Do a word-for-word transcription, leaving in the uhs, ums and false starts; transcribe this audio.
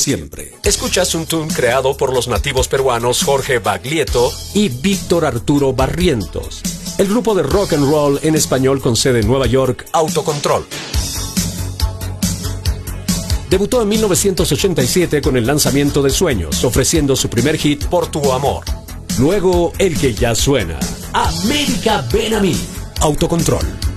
siempre. Escuchas un tune creado por los nativos peruanos Jorge Baglietto y Víctor Arturo Barrientos. El grupo de rock and roll en español con sede en Nueva York, Autocontrol. Debutó en mil novecientos ochenta y siete con el lanzamiento de Sueños, ofreciendo su primer hit, Por tu amor. Luego, el que ya suena, América Ven a mí, Autocontrol.